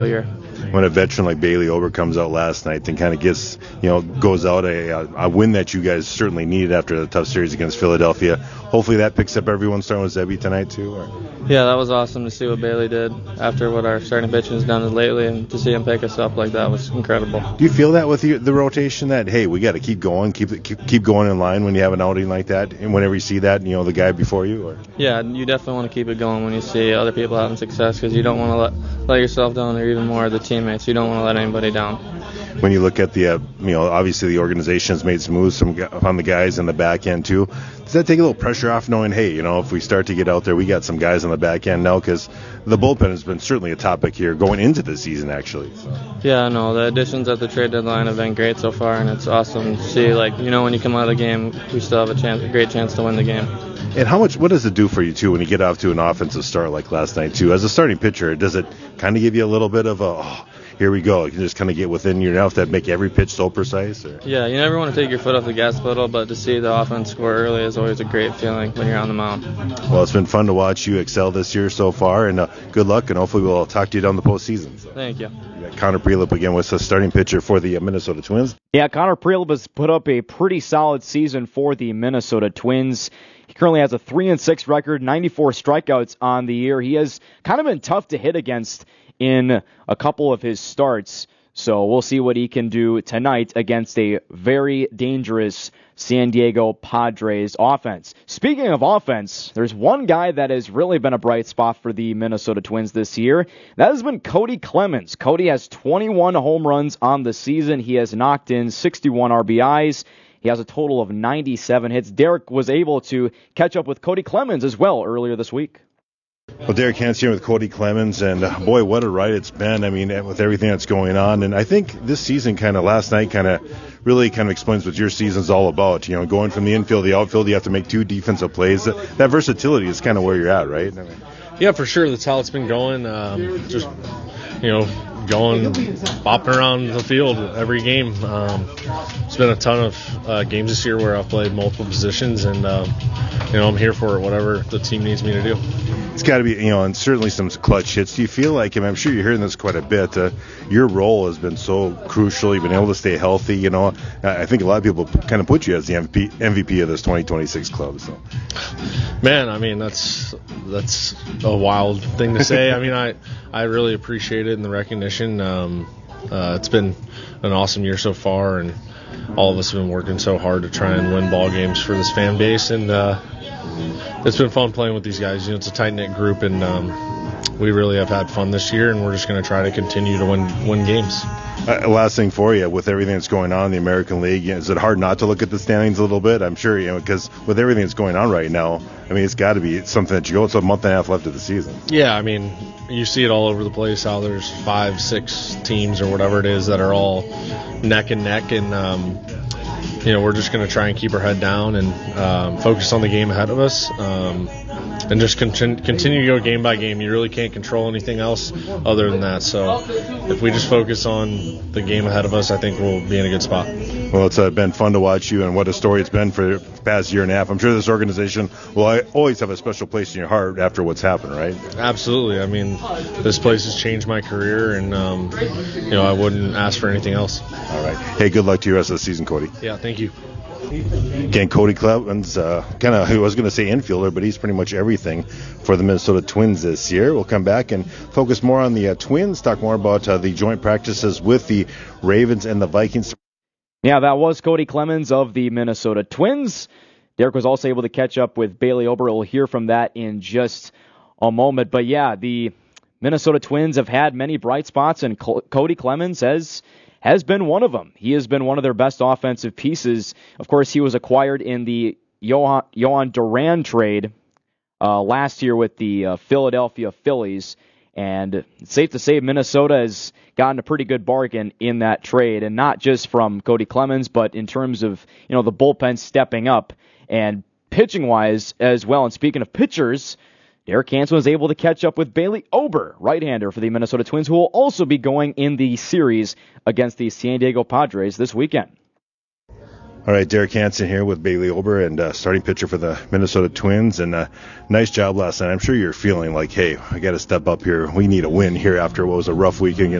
year. When a veteran like Bailey Ober comes out last night and kind of gets, goes out a win that you guys certainly needed after the tough series against Philadelphia, hopefully that picks up everyone starting with Zebby tonight too? Or? Yeah, that was awesome to see what Bailey did after what our starting pitching has done lately, and to see him pick us up like that was incredible. Do you feel that with the rotation that, hey, we got to keep going, keep going in line when you have an outing like that, and whenever you see that, the guy before you? Or? Yeah, you definitely want to keep it going when you see other people having success, because you don't want to let yourself down, or even more the teammates. You don't want to let anybody down. When you look at the, obviously the organization has made some moves on the guys in the back end too. Does that take a little pressure off knowing, hey, if we start to get out there, we got some guys on the back end now? Because the bullpen has been certainly a topic here going into the season, actually. So. Yeah, no, the additions at the trade deadline have been great so far, and it's awesome to see, when you come out of the game, we still have a great chance to win the game. And what does it do for you, too, when you get off to an offensive start like last night, too? As a starting pitcher, does it kind of give you a little bit of here we go. You can just kind of get within your mouth that make every pitch so precise? Or? Yeah, you never want to take your foot off the gas pedal, but to see the offense score early is always a great feeling when you're on the mound. Well, it's been fun to watch you excel this year so far, and good luck, and hopefully we'll talk to you down the postseason. So. Thank you. Connor Prielipp again was the starting pitcher for the Minnesota Twins. Yeah, Connor Prielipp has put up a pretty solid season for the Minnesota Twins. He currently has a 3-6 record, 94 strikeouts on the year. He has kind of been tough to hit against in a couple of his starts. So we'll see what he can do tonight against a very dangerous San Diego Padres offense. Speaking of offense, there's one guy that has really been a bright spot for the Minnesota Twins this year. That has been Cody Clemens. Cody has 21 home runs on the season. He has knocked in 61 RBIs. He has a total of 97 hits. Derek was able to catch up with Cody Clemens as well earlier this week. Well, Derek Hans here with Cody Clemens, and boy, what a ride it's been. I mean, with everything that's going on, and I think this season last night really explains what your season's all about. Going from the infield to the outfield, you have to make two defensive plays. That versatility is kind of where you're at, right? Yeah, for sure. That's how it's been going. Just, going, bopping around the field every game. It's been a ton of games this year where I've played multiple positions, and, I'm here for it, whatever the team needs me to do. It's got to be, and certainly some clutch hits. Do you feel like, I'm sure you're hearing this quite a bit, your role has been so crucial. You've been able to stay healthy, I think a lot of people kind of put you as the MVP of this 2026 club. So, man, that's a wild thing to say. I really appreciate it and the recognition. It's been an awesome year so far, and all of us have been working so hard to try and win ball games for this fan base, and it's been fun playing with these guys. It's a tight-knit group, and we really have had fun this year, and we're just going to try to continue to win games. Last thing for you, with everything that's going on in the American League, is it hard not to look at the standings a little bit? I'm sure, because with everything that's going on right now, it's got to be something that you go. It's a month and a half left of the season. Yeah, you see it all over the place, how there's 5-6 teams or whatever it is that are all neck and neck, and we're just going to try and keep our head down and focus on the game ahead of us, and just continue to go game by game. You really can't control anything else other than that. So if we just focus on the game ahead of us, I think we'll be in a good spot. Well, it's been fun to watch you, and what a story it's been for the past year and a half. I'm sure this organization will always have a special place in your heart after what's happened, right? Absolutely. This place has changed my career, and I wouldn't ask for anything else. All right. Hey, good luck to you the rest of the season, Cody. Yeah, thank you. Again, Cody Clemens, I was going to say infielder, but he's pretty much everything for the Minnesota Twins this year. We'll come back and focus more on the Twins, talk more about the joint practices with the Ravens and the Vikings. Yeah, that was Cody Clemens of the Minnesota Twins. Derek was also able to catch up with Bailey Ober. We'll hear from that in just a moment. But yeah, the Minnesota Twins have had many bright spots, and Cody Clemens has been one of them. He has been one of their best offensive pieces. Of course, he was acquired in the Johan Duran trade last year with the Philadelphia Phillies. And it's safe to say Minnesota has gotten a pretty good bargain in that trade, and not just from Cody Clemens, but in terms of the bullpen stepping up and pitching-wise as well. And speaking of pitchers, Derek Hansen was able to catch up with Bailey Ober, right-hander for the Minnesota Twins, who will also be going in the series against the San Diego Padres this weekend. All right, Derek Hansen here with Bailey Ober, and starting pitcher for the Minnesota Twins. And nice job last night. I'm sure you're feeling like, hey, I got to step up here. We need a win here after what was a rough weekend